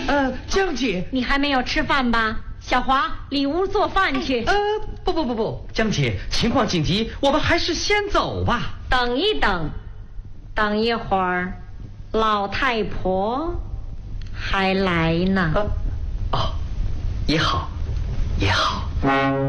江姐， 你还没有吃饭吧？小华，里屋做饭去。 不，江姐，情况紧急，我们还是先走吧。 等一等，等一会儿，老太婆还来呢。 也好。